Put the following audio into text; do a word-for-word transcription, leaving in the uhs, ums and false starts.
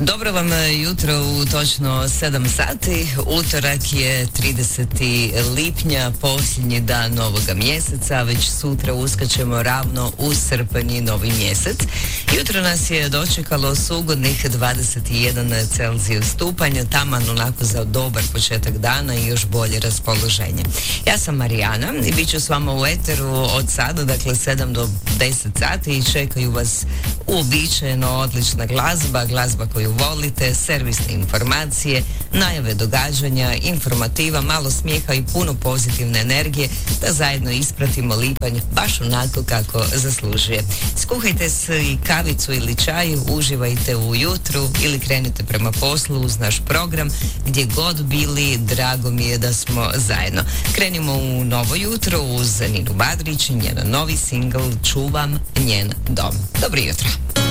Dobro vam jutro u točno sedam sati. Utorak je trideseti lipnja, posljednji dan novoga mjeseca. Već sutra uskačemo ravno u srpanj i novi mjesec. Jutro nas je dočekalo s ugodnih dvadeset jedan Celzijus stupanj, taman onako za dobar početak dana i još bolje raspoloženje. Ja sam Marijana i bit ću s vama u eteru od sada, dakle sedam do deset sati, i čekaju vas uobičajeno odlična glazba, glazba koju volite, servisne informacije, najave događanja, informativa, malo smijeha i puno pozitivne energije, da zajedno ispratimo lipanj baš onako kako zaslužuje. Skuhajte se i kavicu ili čaj, uživajte u jutru ili krenite prema poslu uz naš program. Gdje god bili, drago mi je da smo zajedno. Krenimo u novo jutro uz Ninu Badrić i njen novi singl Čuvam njen dom. Dobro jutro.